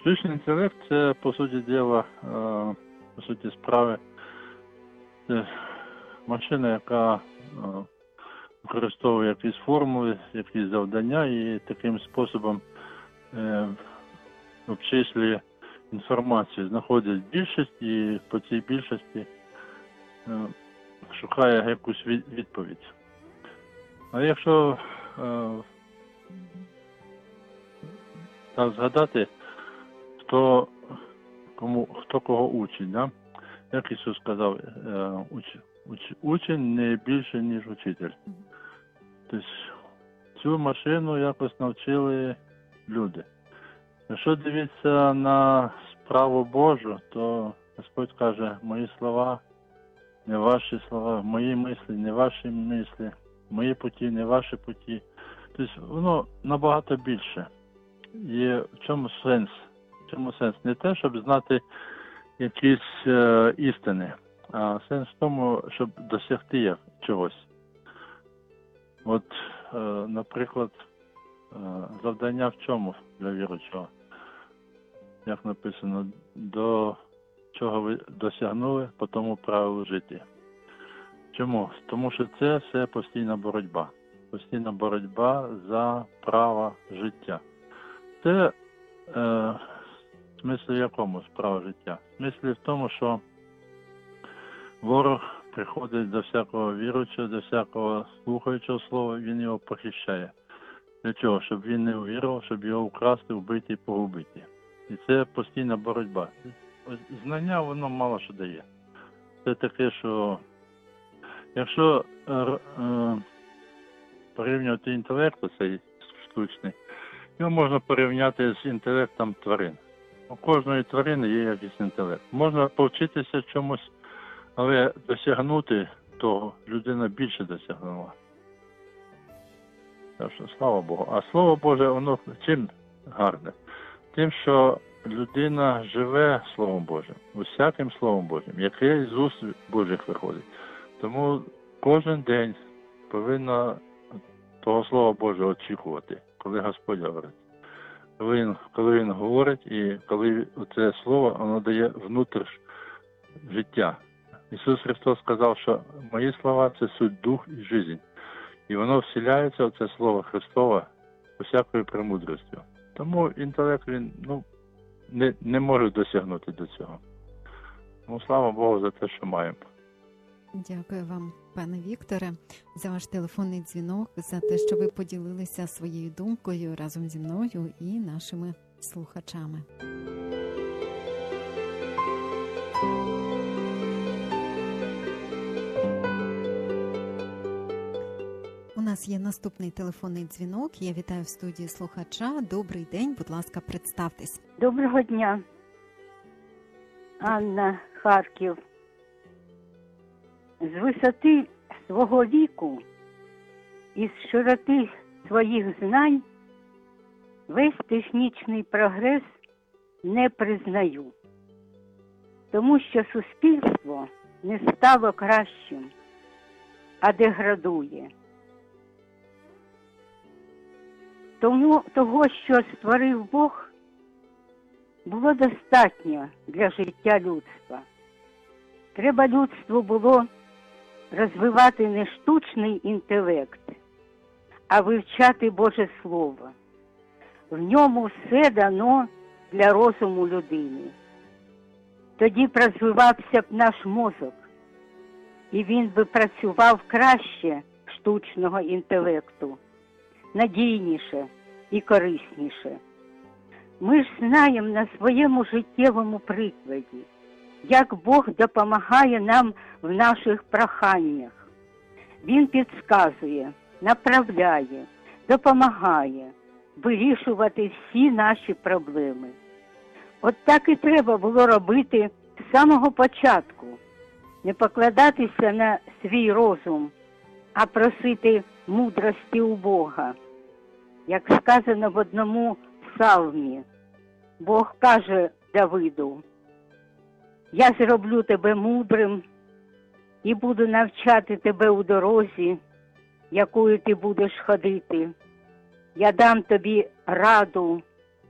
Штучний інтелект – це, по суті діла, по суті справи, це машина, яка використовує якісь формули, якісь завдання і таким способом обчислює інформацію, знаходить більшість і по цій більшості шукає якусь відповідь. А якщо так згадати, хто кого учить, да? Як Ісус сказав, учень не більше, ніж учитель. Тобто цю машину якось навчили люди. Якщо дивитися на справу Божу, то Господь каже, мої слова не ваші слова, мої мислі не ваші мислі, мої путі не ваші путі. Тобто воно набагато більше. І в чому сенс? Не те, щоб знати якісь істини, а сенс в тому, щоб досягти чогось. От, наприклад, завдання в чому для віруючого? Як написано, до чого ви досягнули, по тому правилу жити. Чому? Тому що це все постійна боротьба. Постійна боротьба за право життя. Це в смислі якому справа життя? В смислі в тому, що ворог приходить до всякого віруючого, до всякого слухаючого слова, він його похищає. Для чого? Щоб він не увірував, щоб його вкрасти, вбити і погубити. І це постійна боротьба. Знання, воно мало що дає. Це таке, що якщо порівнювати інтелект, цей штучний, його можна порівняти з інтелектом тварин. У кожної тварини є якийсь інтелект. Можна повчитися чомусь, але досягнути того людина більше досягнула. Так що, слава Богу. А Слово Боже, воно чим гарне? Тим, що людина живе Словом Божим, усяким Словом Божим, яке з уст Божих виходить. Тому кожен день повинна того Слова Божого очікувати, коли Господь говорить. Коли Він говорить і коли це слово, воно дає внутрішнє життя. Ісус Христос сказав, що мої слова – це суть дух і життя. І воно вселяється, це слово Христове, усякою премудрістю. Тому інтелект, він не може досягнути до цього. Ну, слава Богу за те, що маємо. Дякую вам, пане Вікторе, за ваш телефонний дзвінок, за те, що ви поділилися своєю думкою разом зі мною і нашими слухачами. У нас є наступний телефонний дзвінок. Я вітаю в студії слухача. Добрий день, будь ласка, представтесь. Доброго дня. Анна, Харків. З висоти свого віку і з широти своїх знань весь технічний прогрес не признаю, тому що суспільство не стало кращим, а деградує. Тому того, що створив Бог, було достатньо для життя людства. Треба людству було розвивати не штучний інтелект, а вивчати Боже Слово. В ньому все дано для розуму людини. Тоді б розвивався б наш мозок, і він би працював краще штучного інтелекту, надійніше і корисніше. Ми ж знаємо на своєму життєвому прикладі, як Бог допомагає нам в наших проханнях. Він підказує, направляє, допомагає вирішувати всі наші проблеми. От так і треба було робити з самого початку. Не покладатися на свій розум, а просити мудрості у Бога. Як сказано в одному псалмі, Бог каже Давиду: «Я зроблю тебе мудрим і буду навчати тебе у дорозі, якою ти будеш ходити. Я дам тобі раду